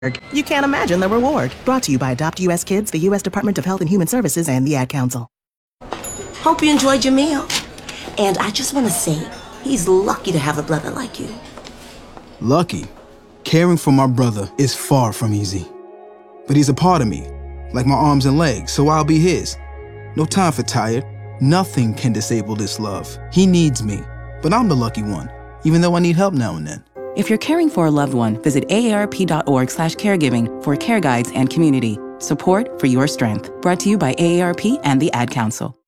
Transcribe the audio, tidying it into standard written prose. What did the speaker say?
You can't imagine the reward. Brought to you by Adopt U.S. Kids, the U.S. Department of Health and Human Services, and the Ad Council. Hope you enjoyed your meal. And I just want to say, he's lucky to have a brother like you. Lucky? Caring for my brother is far from easy. But he's a part of me, like my arms and legs, so I'll be his. No time for tired. Nothing can disable this love. He needs me, but I'm the lucky one, even though I need help now and then. If you're caring for a loved one, visit aarp.org/caregiving for care guides and community. Support for your strength. Brought to you by AARP and the Ad Council.